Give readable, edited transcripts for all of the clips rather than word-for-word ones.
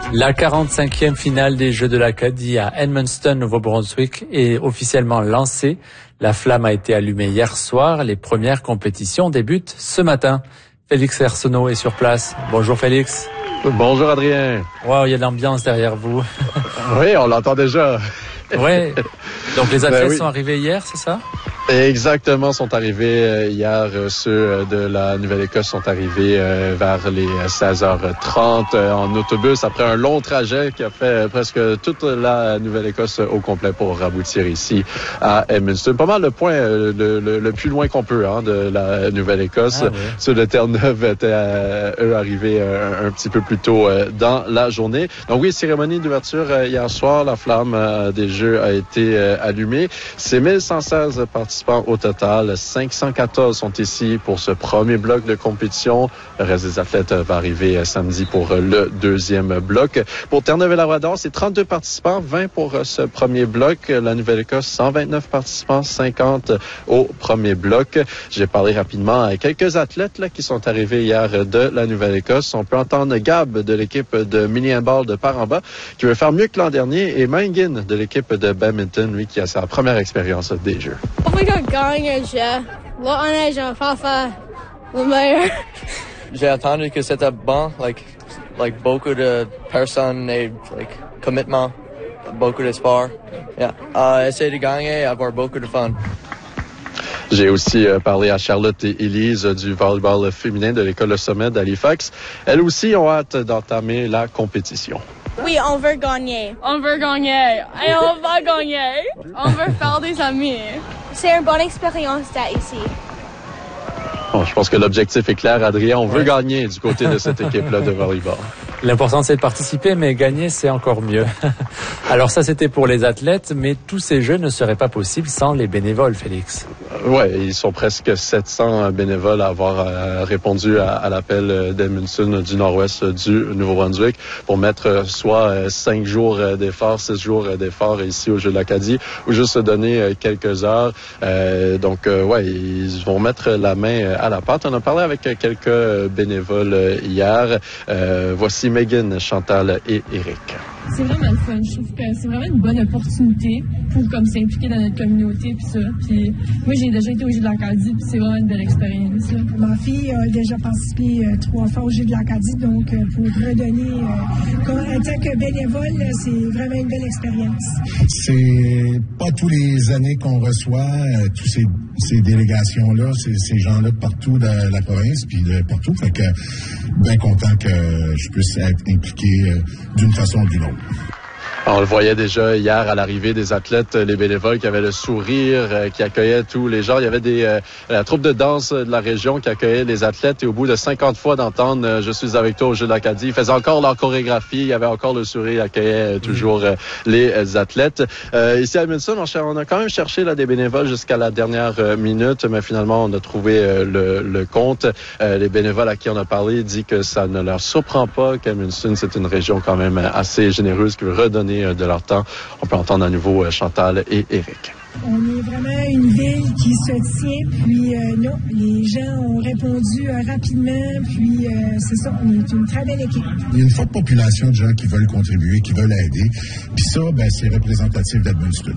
La 45e finale des Jeux de l'Acadie à Edmundston, Nouveau-Brunswick, est officiellement lancée. La flamme a été allumée hier soir. Les premières compétitions débutent ce matin. Félix Arsenault est sur place. Bonjour Félix. Bonjour Adrien. Wow, il y a de l'ambiance derrière vous. Oui, on l'entend déjà. Ouais. Donc les athlètes sont arrivés hier, c'est ça? Exactement, sont arrivés hier. Ceux de la Nouvelle-Écosse sont arrivés vers les 16h30 en autobus après un long trajet qui a fait presque toute la Nouvelle-Écosse au complet pour aboutir ici à Edmundston. Pas mal le point le plus loin qu'on peut de la Nouvelle-Écosse. Ah, oui. Ceux de Terre-Neuve étaient eux arrivés un petit peu plus tôt dans la journée. Donc oui, cérémonie d'ouverture hier soir. La flamme des Jeux a été allumée. C'est 1116 participants au total. 514 sont ici pour ce premier bloc de compétition. Le reste des athlètes va arriver samedi pour le deuxième bloc. Pour Terre-Neuve et Labrador, c'est 32 participants, 20 pour ce premier bloc. La Nouvelle-Écosse, 129 participants, 50 au premier bloc. J'ai parlé rapidement à quelques athlètes qui sont arrivés hier de la Nouvelle-Écosse. On peut entendre Gab de l'équipe de mini-handball de Par-en-Bas qui veut faire mieux que l'an dernier et Mangin de l'équipe de badminton, lui, qui a sa première expérience des Jeux. J'ai attendu que c'était bon, beaucoup de personnes et commitment, beaucoup d'espoir. Essayer de gagner et avoir beaucoup de fun. J'ai aussi parlé à Charlotte et Élise du volleyball féminin de l'école Le Sommet d'Halifax. Elles aussi ont hâte d'entamer la compétition. Oui, on veut gagner. On veut gagner. Et on va gagner. On veut faire des amis. C'est une bonne expérience d'être ici. Bon, je pense que l'objectif est clair, Adrien. On veut gagner du côté de cette équipe-là de volleyball. L'important, c'est de participer, mais gagner, c'est encore mieux. Alors ça, c'était pour les athlètes, mais tous ces Jeux ne seraient pas possibles sans les bénévoles, Félix. Ouais, ils sont presque 700 bénévoles à avoir répondu à l'appel d'Edmundston du nord-ouest du Nouveau-Brunswick pour mettre soit 5 jours d'effort, 6 jours d'effort ici au Jeux de l'Acadie ou juste se donner quelques heures. Ils vont mettre la main à la pâte. On a parlé avec quelques bénévoles hier. Voici Megan, Chantal et Eric. C'est vraiment le fun. Je trouve que c'est vraiment une bonne opportunité pour s'impliquer dans notre communauté puis ça. Puis moi, j'ai déjà été au Jeux de l'Acadie puis c'est vraiment une belle expérience. Là. Ma fille a déjà participé 3 fois au Jeux de l'Acadie, donc pour redonner en tant que bénévole, c'est vraiment une belle expérience. C'est pas tous les années qu'on reçoit tous ces délégations-là, ces gens-là de partout de la province puis de partout. Fait que bien content que je puisse être impliqué d'une façon ou d'une autre. On le voyait déjà hier à l'arrivée des athlètes, les bénévoles qui avaient le sourire, qui accueillaient tous les gens. Il y avait la troupe de danse de la région qui accueillait les athlètes et au bout de 50 fois d'entendre « Je suis avec toi au Jeux de l'Acadie », ils faisaient encore leur chorégraphie, il y avait encore le sourire, ils accueillaient toujours les athlètes. Ici à Edmundston, on a quand même cherché des bénévoles jusqu'à la dernière minute, mais finalement on a trouvé le compte. Les bénévoles à qui on a parlé disent que ça ne leur surprend pas qu'Edmundston, c'est une région quand même assez généreuse qui veut redonner de leur temps. On peut entendre à nouveau Chantal et Eric. On est vraiment une ville qui se tient, puis les gens ont répondu rapidement, puis c'est ça, on est une très belle équipe. Il y a une forte population de gens qui veulent contribuer, qui veulent aider, puis ça, c'est représentatif d'Edmundston.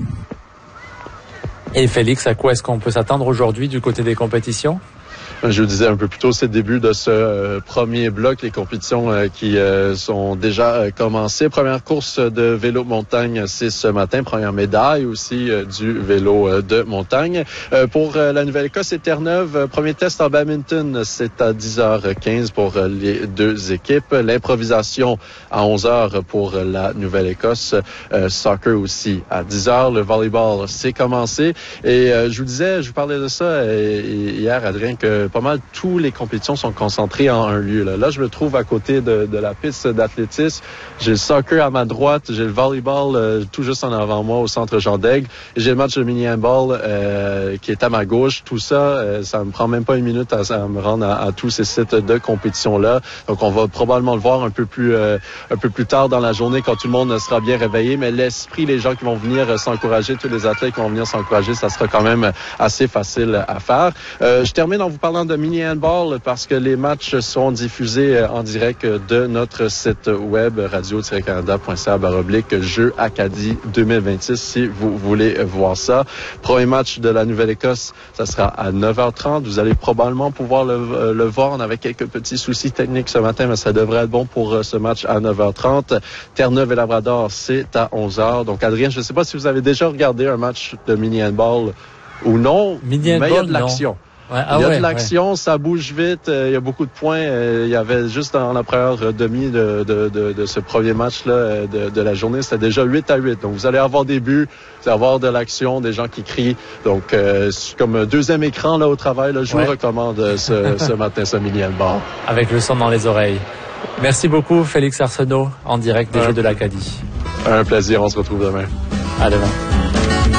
Et Félix, à quoi est-ce qu'on peut s'attendre aujourd'hui du côté des compétitions? Je vous disais un peu plus tôt, c'est le début de ce premier bloc, les compétitions qui sont déjà commencées. Première course de vélo de montagne, c'est ce matin. Première médaille aussi du vélo de montagne. Pour la Nouvelle-Écosse et Terre-Neuve, premier test en badminton, c'est à 10h15 pour les deux équipes. L'improvisation à 11h pour la Nouvelle-Écosse. Soccer aussi à 10h. Le volleyball, c'est commencé. Et je vous parlais de ça hier, Adrien, que pas mal toutes les compétitions sont concentrées en un lieu. Là, je me trouve à côté de la piste d'athlétisme. J'ai le soccer à ma droite, j'ai le volleyball tout juste en avant moi au centre Jean-Daigle. Et j'ai le match de mini-handball qui est à ma gauche. Tout ça, ça me prend même pas une minute à me rendre à tous ces sites de compétition-là. Donc, on va probablement le voir un peu plus tard dans la journée quand tout le monde sera bien réveillé. Mais l'esprit, les gens qui vont venir s'encourager, tous les athlètes qui vont venir s'encourager, ça sera quand même assez facile à faire. Je termine en vous parlant parlant de mini handball, parce que les matchs sont diffusés en direct de notre site web radio-canada.ca/Jeux Acadie 2026 si vous voulez voir ça. Premier match de la Nouvelle-Écosse, ça sera à 9h30. Vous allez probablement pouvoir le voir. On avait quelques petits soucis techniques ce matin, mais ça devrait être bon pour ce match à 9h30. Terre-Neuve et Labrador, c'est à 11h. Donc, Adrien, je ne sais pas si vous avez déjà regardé un match de mini handball ou non, mais il y a de l'action. Ouais, il y a de l'action, ça bouge vite, il y a beaucoup de points. Il y avait juste dans la première demi de ce premier match-là de la journée, c'était déjà 8-8. Donc, vous allez avoir des buts, vous allez avoir de l'action, des gens qui crient. Donc, c'est comme un deuxième écran là au travail. Là, je vous recommande ce matin, ce mini handball. Avec le son dans les oreilles. Merci beaucoup, Félix Arsenault, en direct des Jeux de l'Acadie. Un plaisir, on se retrouve demain. À demain.